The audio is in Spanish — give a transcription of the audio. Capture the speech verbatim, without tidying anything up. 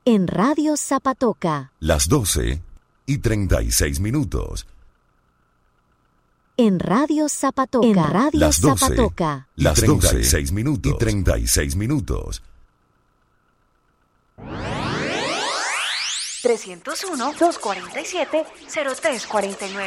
En Radio Zapatoca. Las doce y treinta y seis minutos. En Radio Zapatoca. En Radio Las doce, Zapatoca. las treinta y seis minutos. Y treinta y seis minutos. trescientos uno, doscientos cuarenta y siete, cero tres cuarenta y nueve.